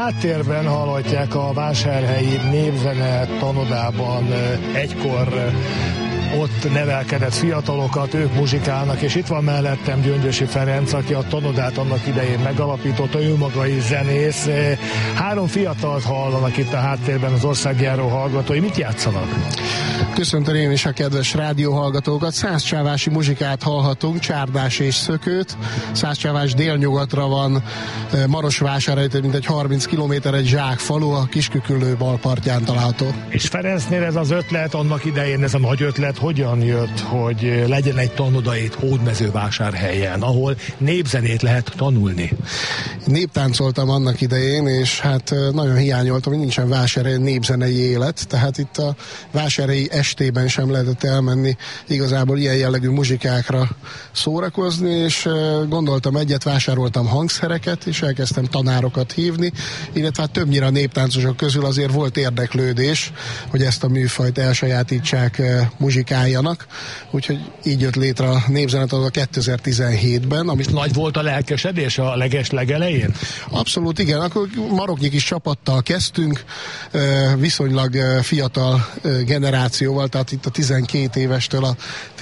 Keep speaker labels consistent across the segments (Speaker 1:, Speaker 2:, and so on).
Speaker 1: háttérben hallhatják a Vásárhelyi Népzene Tanodában egykor ott nevelkedett fiatalokat, ők muzsikálnak, és itt van mellettem Gyöngyösi Ferenc, aki a tanodát annak idején megalapította, ő maga is zenész. 3 fiatalt hallanak itt a háttérben az országjáró hallgatói. Mit játszanak?
Speaker 2: Köszöntöm én is a kedves rádióhallgatókat. Szászcsávási muzsikát hallhatunk, csárdás és szökőt. Szászcsávás délnyugatra van, Marosvásárhelytől mintegy 30 km egy zsákfalu, a Kisküküllő balpartján található.
Speaker 1: És Ferencnél ez az ötlet, annak idején ez a nagy ötlet hogyan jött, hogy legyen egy tanoda itt Hódmezővásárhelyen, ahol népzenét lehet tanulni?
Speaker 2: Néptáncoltam annak idején, és hát nagyon hiányoltam, hogy nincsen vásárhelyen népzenei élet, tehát itt a vásárhelyi estében sem lehetett elmenni igazából ilyen jellegű muzsikákra szórakozni, és gondoltam egyet, vásároltam hangszereket, és elkezdtem tanárokat hívni, illetve hát többnyire a néptáncosok közül azért volt érdeklődés, hogy ezt a műfajt elsajátítsák, muzsikáljanak, úgyhogy így jött létre a Népzenetanod 2017-ben.
Speaker 1: Amit nagy volt a lelkesedés a legelején?
Speaker 2: Abszolút igen, akkor maroknyi kis csapattal kezdtünk, viszonylag fiatal generációval, tehát itt a 12 évestől a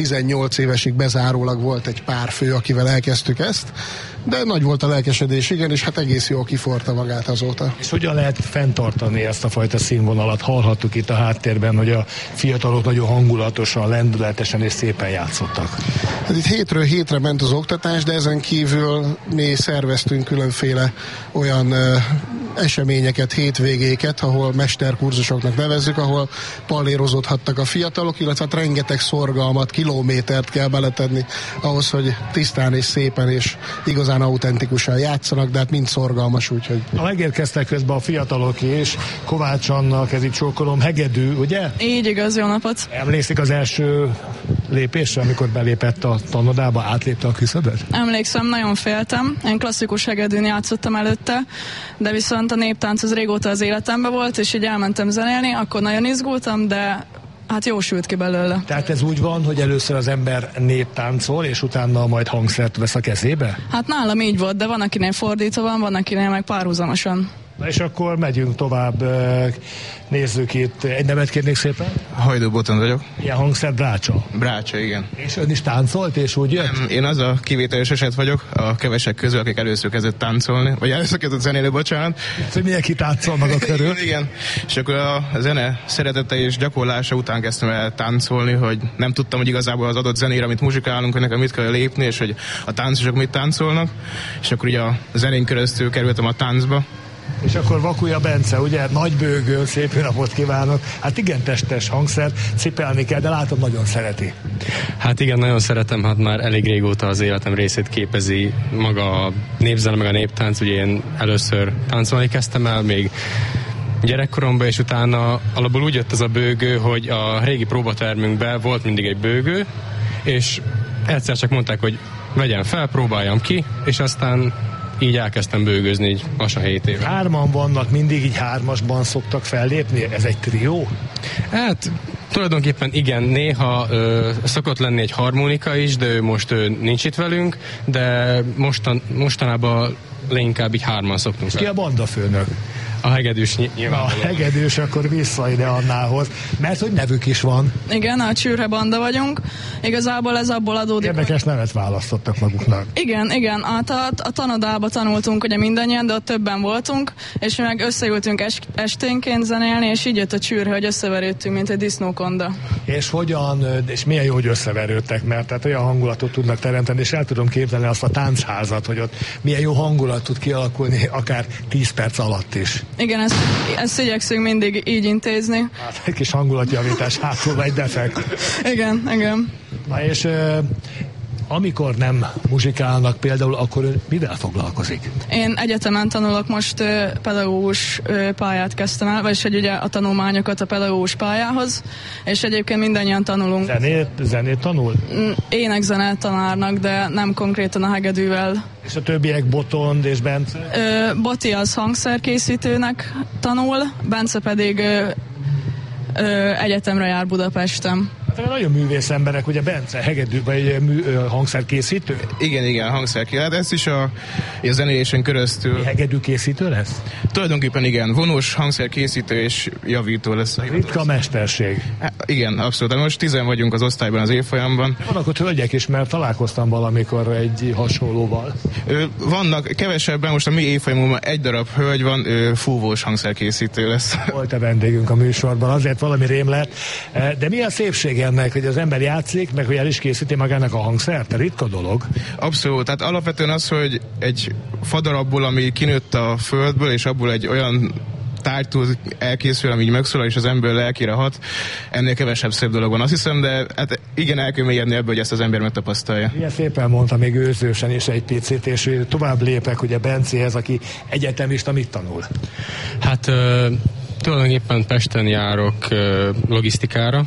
Speaker 2: 18 évesig bezárólag volt egy pár fő, akivel elkezdtük ezt, de nagy volt a lelkesedés, igen, és hát egész jól kiforta magát azóta.
Speaker 1: És hogyan lehet fenntartani ezt a fajta színvonalat? Hallhattuk itt a háttérben, hogy a fiatalok nagyon hangulatosan, lendületesen és szépen játszottak.
Speaker 2: Hát itt hétről hétre ment az oktatás, de ezen kívül mi szerveztünk különféle olyan eseményeket, hétvégéket, ahol mesterkurzusoknak nevezzük, ahol pallérozódhattak a fiatalok, illetve hát rengeteg szorgalmat, kilométert kell beletenni ahhoz, hogy tisztán és szépen és igazán autentikusan játszanak, de hát mind szorgalmas, úgyhogy...
Speaker 1: Megérkeztek közben a fiatalok is, Kovács Anna, kezit csókolom, hegedű, ugye?
Speaker 3: Így igaz, jó napot!
Speaker 1: Emlékszik az első lépésre, amikor belépett a tanodába, átlépte a küszöböt?
Speaker 3: Emlékszem, nagyon féltem. Én klasszikus hegedűn játszottam előtte, de viszont a néptánc az régóta az életemben volt, és így elmentem zenélni, akkor nagyon izgultam, de hát jó sült ki belőle.
Speaker 1: Tehát ez úgy van, hogy először az ember néptáncol, és utána majd hangszert vesz a kezébe?
Speaker 3: Hát nálam így volt, de van akinél fordítva van akinél meg párhuzamosan.
Speaker 1: Na és akkor megyünk tovább, nézzük itt. Egy nevet kérnék szépen?
Speaker 4: Hajdú Botond vagyok.
Speaker 1: Ilyen hangszer Brácsa?
Speaker 4: Brácsa, igen.
Speaker 1: És ön is táncolt, és úgy jött?
Speaker 4: Nem, én az a kivételes eset vagyok, a kevesek közül, akik először kezdett táncolni, vagy először kezdett zenélni, bocsánat.
Speaker 1: Hogy mindenki táncol maga körül.
Speaker 4: Igen, és akkor a zene szeretete és gyakorlása után kezdtem el táncolni, hogy nem tudtam, hogy igazából az adott zenére, amit muzsikálunk, hogy nekem mit kell lépni, és hogy a táncosok mit táncolnak, és akkor ugye a zenén keresztül kerültem a táncba.
Speaker 1: És akkor Vakulja Bence, ugye, nagybőgő, szép jó napot kívánok. Hát igen, testes hangszer, cipelni kell, de látom, nagyon szereti.
Speaker 5: Hát igen, nagyon szeretem, hát már elég régóta az életem részét képezi maga a népzene, meg a néptánc. Ugye én először táncolni kezdtem el, még gyerekkoromban, és utána alapból úgy jött ez a bőgő, hogy a régi próbatermünkben volt mindig egy bőgő, és egyszer csak mondták, hogy vegyem fel, próbáljam ki, és aztán így elkezdtem bőgözni, így lassan 7 éve.
Speaker 1: 3-an vannak, mindig így 3-asban szoktak fellépni? Ez egy trió?
Speaker 5: Hát tulajdonképpen igen, néha szokott lenni egy harmonika is, de ő most nincs itt velünk, de mostanában leginkább így 3-an szoktunk.
Speaker 1: És ki a bandafőnök?
Speaker 5: A hegedűs nyilvánvalóan.
Speaker 1: A hegedűs, akkor vissza ide Annához, mert hogy nevük is van.
Speaker 3: Igen, a Csürhe banda vagyunk. Igazából ez abból adódik.
Speaker 1: Érdekes nevet választottak maguknak.
Speaker 3: Igen, a tanodába tanultunk ugye mindannyian, de ott többen voltunk, és mi meg összeültünk esténként zenélni, és így jött a Csürhe, hogy összeverődtünk, mint egy disznókonda.
Speaker 1: És hogyan, és milyen jó, hogy összeverődtek, mert tehát olyan hangulatot tudnak teremteni, és el tudom képzelni azt a táncházat, hogy ott milyen jó hangulat tud kialakulni, akár 10 perc alatt is.
Speaker 3: Igen, ezt igyekszünk mindig így intézni.
Speaker 1: Hát egy kis hangulatjavítás, hátul egy defekt.
Speaker 3: Igen.
Speaker 1: Na és amikor nem muzsikálnak például, akkor ön mivel foglalkozik?
Speaker 3: Én egyetemen tanulok most, pedagógus pályát kezdtem el, vagyis hogy ugye a tanulmányokat a pedagógus pályához, és egyébként mindannyian tanulunk.
Speaker 1: Zenét tanul?
Speaker 3: Énekzene tanárnak, de nem konkrétan a hegedűvel.
Speaker 1: És a többiek Botond és Bence?
Speaker 3: Boti az hangszerkészítőnek tanul, Bence pedig egyetemre jár Budapesten.
Speaker 1: Hát nagyon művész emberek, ugye Bence, hegedű, vagy hangszerkészítő?
Speaker 4: Igen, hangszerkészítő. Hát ez is a zenélésen keresztül.
Speaker 1: Hegedűkészítő lesz?
Speaker 4: Tulajdonképpen igen, vonós hangszerkészítő és javító lesz.
Speaker 1: Ritka mesterség.
Speaker 4: Hát, igen, abszolút. Most 10 vagyunk az osztályban, az évfolyamban.
Speaker 1: Vannak ott hölgyek is, mert találkoztam valamikor egy hasonlóval.
Speaker 4: Vannak kevesebben, most a mi évfolyamunkban egy darab hölgy van, fúvós hangszerkészítő lesz.
Speaker 1: Volt a vendégünk a műsorban, azért valami rém lett. De mi a szépség ennek, hogy az ember játszik, meg hogy el is készíti magának a hangszert? Ritka dolog.
Speaker 4: Abszolút. Tehát alapvetően az, hogy egy fadarabból, ami kinőtt a földből, és abból egy olyan tárgy tud elkészül, ami így megszólal, és az ember lelkére hat, ennél kevesebb szép dolog van, azt hiszem, de hát igen, el kell mélyedni ebből, hogy ezt az ember megtapasztalja.
Speaker 1: Ilyen szépen mondta még őzősen is egy picit, és tovább lépek ugye Bencéhez, aki egyetemista, mit tanul?
Speaker 5: Hát tulajdonképpen Pesten járok logisztikára,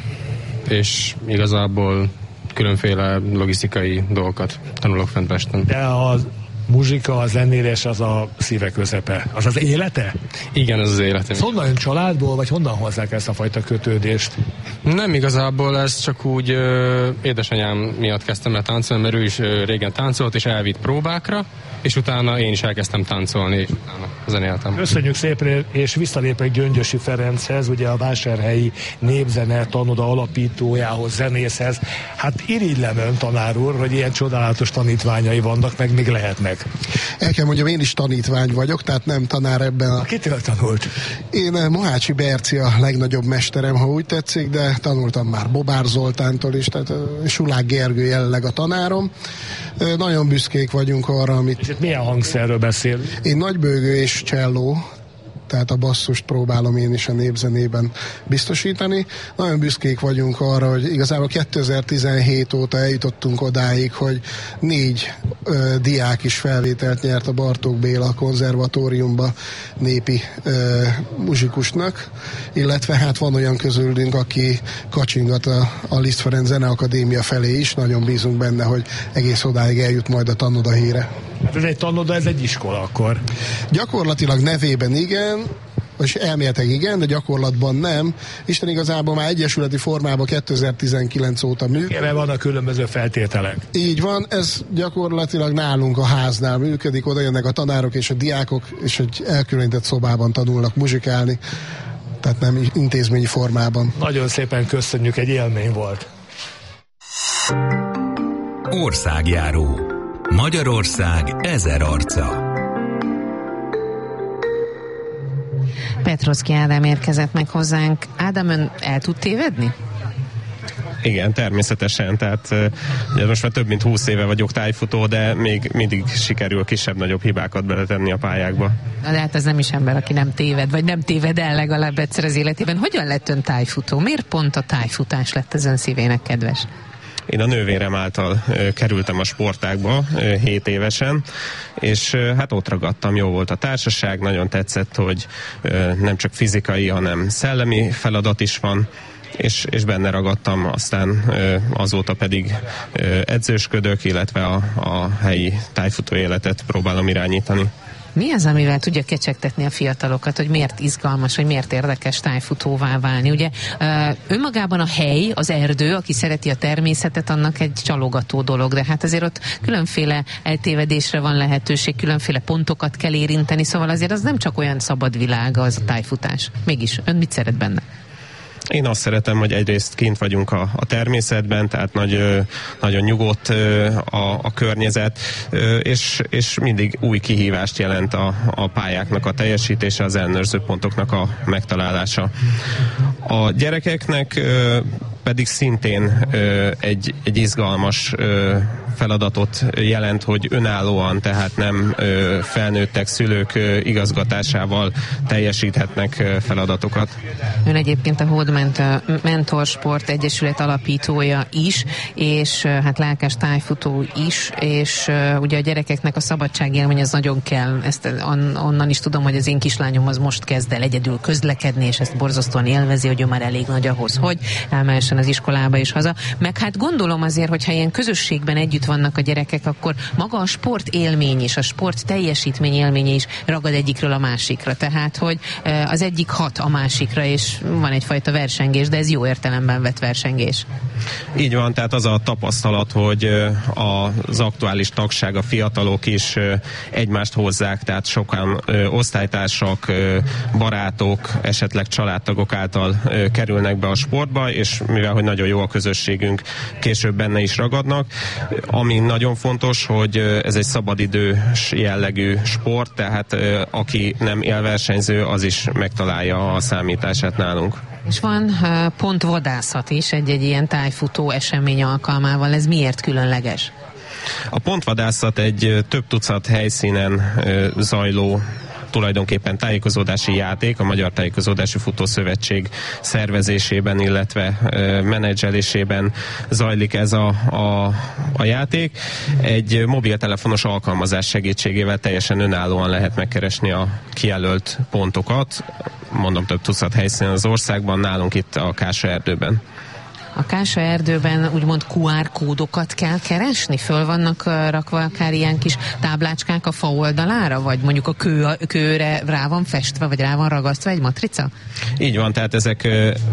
Speaker 5: és igazából különféle logisztikai dolgokat tanulok fent Pesten.
Speaker 1: De a muzsika, a zenélés az a szíve közepe. Az az élete?
Speaker 5: Igen, az az élete.
Speaker 1: Ez honnan jön, családból, vagy honnan hozzák ezt a fajta kötődést?
Speaker 5: Nem igazából, ez csak úgy édesanyám miatt kezdtem el táncolni, mert ő is régen táncolt, és elvitt próbákra, és utána én is elkezdtem táncolni, és utána zenéltem.
Speaker 1: Köszönjük szépen, és visszalépek Gyöngyösi Ferenchez, ugye a Vásárhelyi Népzene Tanoda alapítójához, zenészhez. Hát irigylem ön, tanár úr, hogy ilyen csodálatos tanítványai vannak, meg még lehetnek.
Speaker 2: El kell mondjam, én is tanítvány vagyok, tehát nem tanár ebben a...
Speaker 1: Kitől tanult?
Speaker 2: Én Mohácsi Berci a legnagyobb mesterem, ha úgy tetszik, de tanultam már Bobár Zoltántól is, tehát Sulák Gergő jelenleg a tanárom. Nagyon büszkék vagyunk arra, amit...
Speaker 1: És itt milyen hangszerről beszél?
Speaker 2: Én nagybőgő és cselló, tehát a basszust próbálom én is a népzenében biztosítani. Nagyon büszkék vagyunk arra, hogy igazából 2017 óta eljutottunk odáig, hogy 4 diák is felvételt nyert a Bartók Béla konzervatóriumba népi muzsikusnak, illetve hát van olyan közülünk, aki kacsingat a Liszt Ferenc Zeneakadémia felé is. Nagyon bízunk benne, hogy egész odáig eljut majd a tanoda híre.
Speaker 1: Hát ez egy tanoda, ez egy iskola akkor.
Speaker 2: Gyakorlatilag nevében igen, és elméletek igen, de gyakorlatban nem. Isten igazából már egyesületi formában 2019 óta működik.
Speaker 1: Igen, vannak különböző feltételek.
Speaker 2: Így van, ez gyakorlatilag nálunk a háznál működik, oda jönnek a tanárok és a diákok, és egy elkülönített szobában tanulnak muzsikálni, tehát nem intézményi formában.
Speaker 1: Nagyon szépen köszönjük, egy élmény volt.
Speaker 6: Országjáró. Magyarország 1000 arca.
Speaker 7: Petroszky Ádám érkezett meg hozzánk. Ádám, ön el tud tévedni?
Speaker 8: Igen, természetesen, tehát most már több mint 20 éve vagyok tájfutó, de még mindig sikerül kisebb-nagyobb hibákat beletenni a pályákba.
Speaker 7: Na, de hát ez nem is ember, aki nem téved, vagy nem téved el legalább egyszer az életében. Hogyan lett ön tájfutó? Miért pont a tájfutás lett az ön szívének kedves?
Speaker 8: Én a nővérem által kerültem a sportágba 7 évesen, és hát ott ragadtam, jó volt a társaság, nagyon tetszett, hogy nem csak fizikai, hanem szellemi feladat is van, és benne ragadtam, aztán azóta pedig edzősködök, illetve a helyi tájfutó életet próbálom irányítani.
Speaker 7: Mi az, amivel tudja kecsegtetni a fiatalokat, hogy miért izgalmas, hogy miért érdekes tájfutóvá válni? Ugye önmagában a hely, az erdő, aki szereti a természetet, annak egy csalogató dolog, de hát azért ott különféle eltévedésre van lehetőség, különféle pontokat kell érinteni, szóval azért az nem csak olyan szabad világ az a tájfutás. Mégis, ön mit szeret benne?
Speaker 8: Én azt szeretem, hogy egyrészt kint vagyunk a természetben, tehát nagyon nyugodt a környezet, és mindig új kihívást jelent a pályáknak a teljesítése, az ellenőrző pontoknak a megtalálása. A gyerekeknek pedig szintén egy izgalmas feladatot jelent, hogy önállóan, tehát nem felnőttek szülők igazgatásával teljesíthetnek feladatokat.
Speaker 7: Ön egyébként a Hold Mentorsport Egyesület alapítója is, és hát lelkes tájfutó is, és ugye a gyerekeknek a szabadságélmény az nagyon kell. Ezt onnan is tudom, hogy az én kislányom az most kezd el egyedül közlekedni, és ezt borzasztóan élvezi, hogy ő már elég nagy ahhoz, hogy elmehessen az iskolába és haza. Meg hát gondolom azért, hogyha ilyen közösségben együtt vannak a gyerekek, akkor maga a sport élmény is, a sport teljesítmény élménye is ragad egyikről a másikra. Tehát, hogy az egyik hat a másikra, és van egyfajta versengés, de ez jó értelemben vett versengés.
Speaker 8: Így van, tehát az a tapasztalat, hogy az aktuális tagság, a fiatalok is egymást hozzák, tehát sokan osztálytársak, barátok, esetleg családtagok által kerülnek be a sportba, és mivel, hogy nagyon jó a közösségünk, később benne is ragadnak. Ami nagyon fontos, hogy ez egy szabadidős jellegű sport, tehát aki nem élversenyző, az is megtalálja a számítását nálunk.
Speaker 7: És van pontvadászat is egy ilyen tájfutó esemény alkalmával. Ez miért különleges?
Speaker 8: A pontvadászat egy több tucat helyszínen zajló tulajdonképpen tájékozódási játék, a Magyar Tájékozódási Futószövetség szervezésében, illetve menedzselésében zajlik ez a játék. Egy mobiltelefonos alkalmazás segítségével teljesen önállóan lehet megkeresni a kijelölt pontokat, mondom több tucat helyszínen az országban, nálunk itt a Kássaerdőben.
Speaker 7: A Kássaerdőben úgymond QR kódokat kell keresni? Föl vannak rakva akár ilyen kis táblácskák a fa oldalára? Vagy mondjuk a kőre rá van festve, vagy rá van ragasztva egy matrica?
Speaker 8: Így van, tehát ezek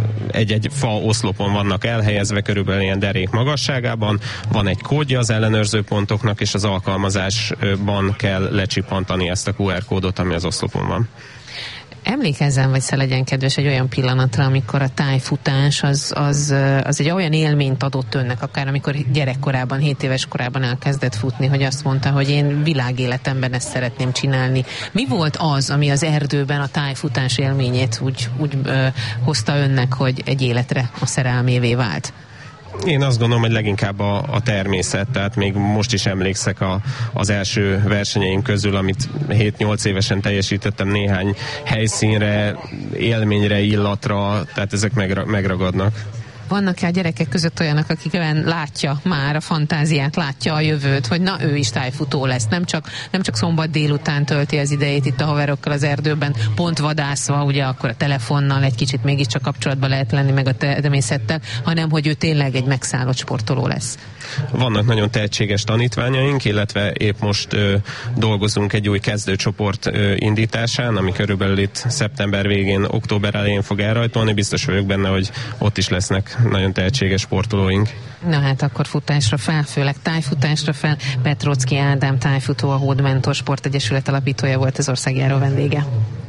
Speaker 8: egy fa oszlopon vannak elhelyezve, körülbelül ilyen derék magasságában. Van egy kódja az ellenőrző pontoknak, és az alkalmazásban kell lecsipantani ezt a QR kódot, ami az oszlopon van.
Speaker 7: Emlékezzen, vagy legyen kedves egy olyan pillanatra, amikor a tájfutás az egy olyan élményt adott önnek, akár amikor gyerekkorában, 7 éves korában elkezdett futni, hogy azt mondta, hogy én világéletemben ezt szeretném csinálni. Mi volt az, ami az erdőben a tájfutás élményét úgy hozta önnek, hogy egy életre a szerelmévé vált?
Speaker 8: Én azt gondolom, hogy leginkább a természet, tehát még most is emlékszek az első versenyeim közül, amit 7-8 évesen teljesítettem, néhány helyszínre, élményre, illatra, tehát ezek megragadnak.
Speaker 7: Vannak-e a gyerekek között olyanok, akik olyan látja már a fantáziát, látja a jövőt, hogy na, ő is tájfutó lesz, nem csak szombat délután tölti az idejét itt a haverokkal az erdőben, pont vadászva, ugye akkor a telefonnal egy kicsit mégiscsak kapcsolatban lehet lenni meg a természettel, hanem hogy ő tényleg egy megszállott sportoló lesz.
Speaker 8: Vannak nagyon tehetséges tanítványaink, illetve épp most dolgozunk egy új kezdőcsoport indításán, ami körülbelül itt szeptember végén, október elején fog elrajtolni. Biztos vagyok benne, hogy ott is lesznek nagyon tehetséges sportolóink.
Speaker 7: Na hát akkor futásra fel, főleg tájfutásra fel. Petrocki Ádám tájfutó, a Hód Mentor Sportegyesület alapítója volt az országjáró vendége.